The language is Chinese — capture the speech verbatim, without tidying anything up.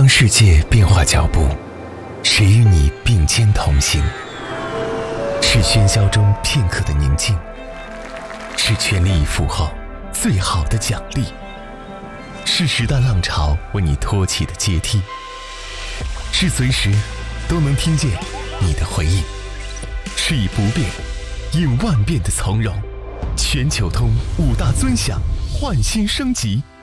世界变化脚步，谁与你并肩同行？是喧嚣中片刻的宁静，是全力以赴后最好的奖励，是时代浪潮为你托起的阶梯，是随时都能听见你的回应，是以不变应万变的从容。全球通五大尊享，焕新升级。